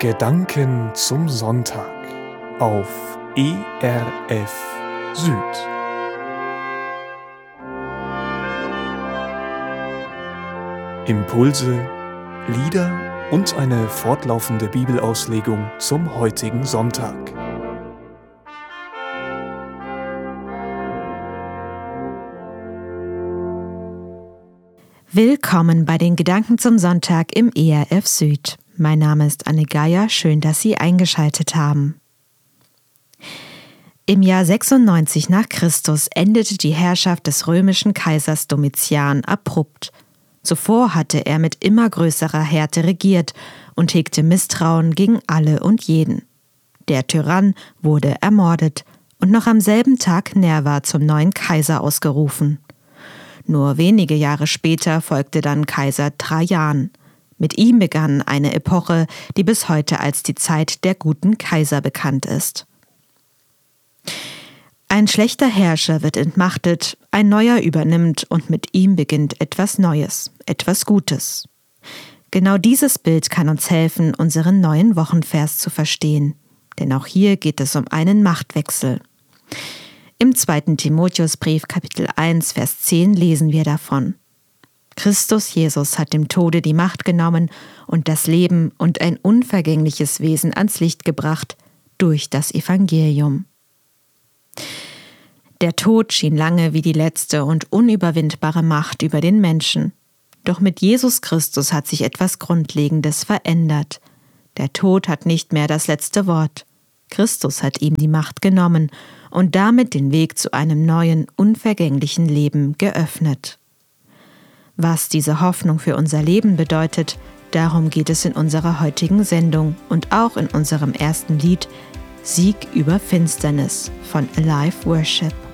Gedanken zum Sonntag auf ERF Süd. Impulse, Lieder und eine fortlaufende Bibelauslegung zum heutigen Sonntag. Willkommen bei den Gedanken zum Sonntag im ERF Süd. Mein Name ist Anne Geier, schön, dass Sie eingeschaltet haben. Im Jahr 96 nach Christus endete die Herrschaft des römischen Kaisers Domitian abrupt. Zuvor hatte er mit immer größerer Härte regiert und hegte Misstrauen gegen alle und jeden. Der Tyrann wurde ermordet und noch am selben Tag Nerva zum neuen Kaiser ausgerufen. Nur wenige Jahre später folgte dann Kaiser Trajan. Mit ihm begann eine Epoche, die bis heute als die Zeit der guten Kaiser bekannt ist. Ein schlechter Herrscher wird entmachtet, ein neuer übernimmt und mit ihm beginnt etwas Neues, etwas Gutes. Genau dieses Bild kann uns helfen, unseren neuen Wochenvers zu verstehen. Denn auch hier geht es um einen Machtwechsel. Im 2. Timotheusbrief, Kapitel 1, Vers 10 lesen wir davon: Christus Jesus hat dem Tode die Macht genommen und das Leben und ein unvergängliches Wesen ans Licht gebracht durch das Evangelium. Der Tod schien lange wie die letzte und unüberwindbare Macht über den Menschen. Doch mit Jesus Christus hat sich etwas Grundlegendes verändert. Der Tod hat nicht mehr das letzte Wort. Christus hat ihm die Macht genommen und damit den Weg zu einem neuen, unvergänglichen Leben geöffnet. Was diese Hoffnung für unser Leben bedeutet, darum geht es in unserer heutigen Sendung und auch in unserem ersten Lied Sieg über Finsternis von Alive Worship.